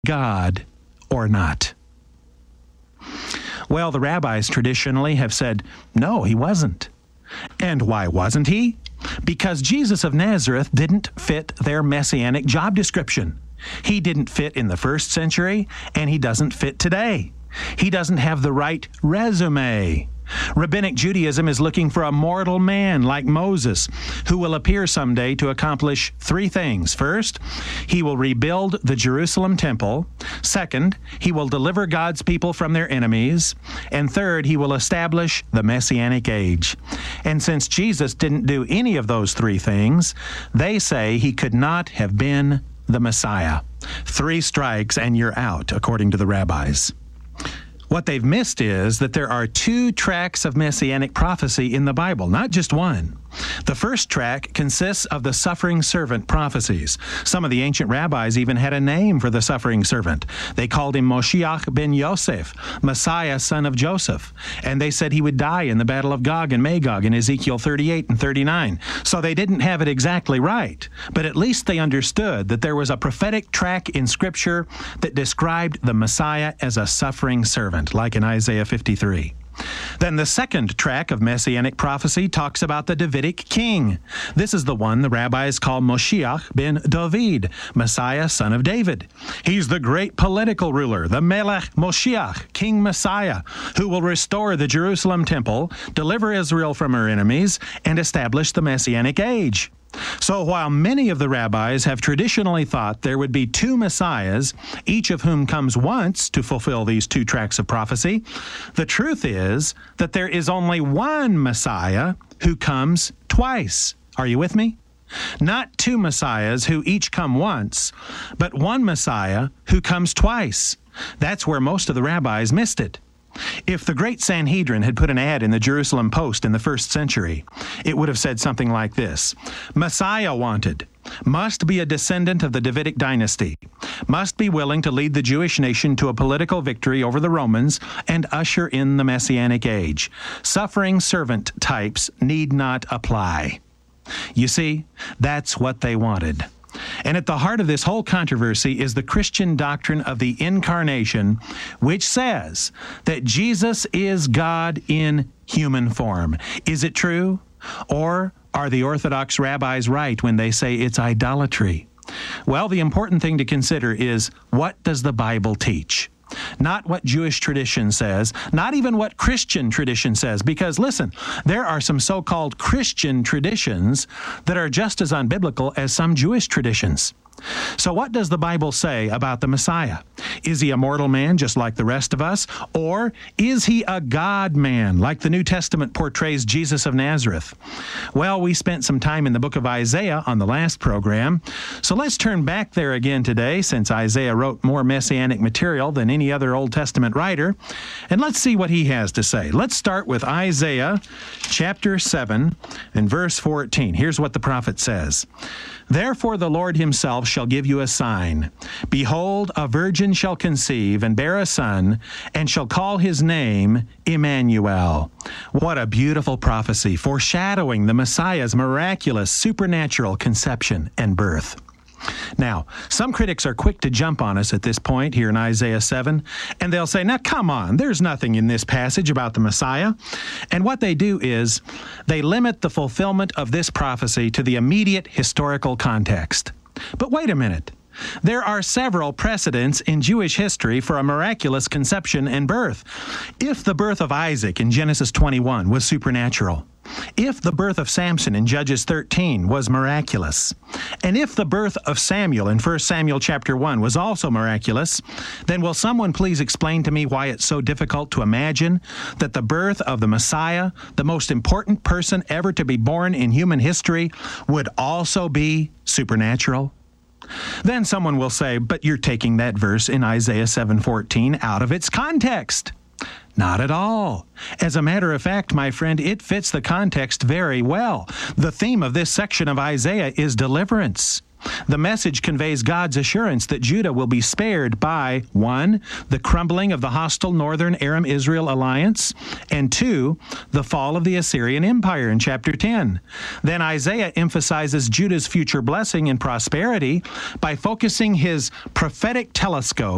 God or not? Well, the rabbis traditionally have said, no, he wasn't. And why wasn't he? Because Jesus of Nazareth didn't fit their messianic job description. He didn't fit in the first century, and he doesn't fit today. He doesn't have the right resume. Rabbinic Judaism is looking for a mortal man like Moses, who will appear someday to accomplish three things. First, he will rebuild the Jerusalem temple. Second, he will deliver God's people from their enemies. And third, he will establish the Messianic age. And since Jesus didn't do any of those three things, they say he could not have been the Messiah. 3 strikes and you're out, according to the rabbis. What they've missed is that there are 2 tracks of messianic prophecy in the Bible, not just one. The first track consists of the suffering servant prophecies. Some of the ancient rabbis even had a name for the suffering servant. They called him Moshiach ben Yosef, Messiah, son of Joseph. And they said he would die in the battle of Gog and Magog in Ezekiel 38 and 39. So they didn't have it exactly right, but at least they understood that there was a prophetic track in Scripture that described the Messiah as a suffering servant, like in Isaiah 53. Then the second track of messianic prophecy talks about the Davidic king. This is the one the rabbis call Moshiach ben David, Messiah, son of David. He's the great political ruler, the Melech Moshiach, King Messiah, who will restore the Jerusalem temple, deliver Israel from her enemies, and establish the Messianic age. So while many of the rabbis have traditionally thought there would be 2 messiahs, each of whom comes once to fulfill these 2 tracks of prophecy, the truth is that there is only one Messiah who comes twice. Are you with me? Not 2 messiahs who each come once, but one Messiah who comes twice. That's where most of the rabbis missed it. If the great Sanhedrin had put an ad in the Jerusalem Post in the 1st century, it would have said something like this: Messiah wanted, must be a descendant of the Davidic dynasty, must be willing to lead the Jewish nation to a political victory over the Romans and usher in the Messianic age. Suffering servant types need not apply. You see, that's what they wanted. And at the heart of this whole controversy is the Christian doctrine of the incarnation, which says that Jesus is God in human form. Is it true? Or are the Orthodox rabbis right when they say it's idolatry? Well, the important thing to consider is, what does the Bible teach? Not what Jewish tradition says, not even what Christian tradition says, because listen, there are some so-called Christian traditions that are just as unbiblical as some Jewish traditions. So what does the Bible say about the Messiah? Is he a mortal man just like the rest of us? Or is he a God-man like the New Testament portrays Jesus of Nazareth? Well, we spent some time in the book of Isaiah on the last program, so let's turn back there again today, since Isaiah wrote more messianic material than any other Old Testament writer, and let's see what he has to say. Let's start with Isaiah chapter 7 and verse 14. Here's what the prophet says: Therefore the Lord himself shall give you a sign. Behold, a virgin shall conceive and bear a son, and shall call his name Emmanuel. What a beautiful prophecy, foreshadowing the Messiah's miraculous, supernatural conception and birth. Now, some critics are quick to jump on us at this point here in Isaiah 7, and they'll say, now come on, there's nothing in this passage about the Messiah. And what they do is they limit the fulfillment of this prophecy to the immediate historical context. But wait a minute. There are several precedents in Jewish history for a miraculous conception and birth. If the birth of Isaac in Genesis 21 was supernatural, if the birth of Samson in Judges 13 was miraculous, and if the birth of Samuel in 1 Samuel chapter 1 was also miraculous, then will someone please explain to me why it's so difficult to imagine that the birth of the Messiah, the most important person ever to be born in human history, would also be supernatural? Then someone will say, but you're taking that verse in Isaiah 7:14 out of its context. Not at all. As a matter of fact, my friend, it fits the context very well. The theme of this section of Isaiah is deliverance. The message conveys God's assurance that Judah will be spared by 1, the crumbling of the hostile northern Aram-Israel alliance, and 2, the fall of the Assyrian Empire in chapter 10. Then Isaiah emphasizes Judah's future blessing and prosperity by focusing his prophetic telescope